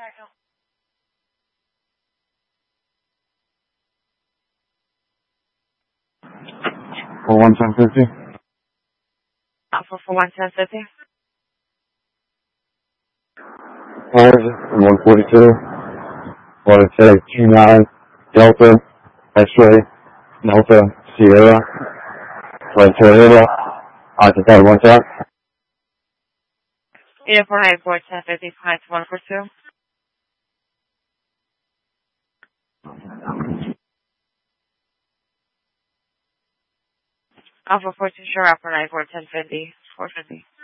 For 11050. Alpha for 11050. Cars 142. Want to say 29 Delta X-ray Delta Sierra. Flight Toyota. Occupied 1 top. Unit 494 1050. Client 142. Alpha 42 sure. Alpha 94 1050. 450.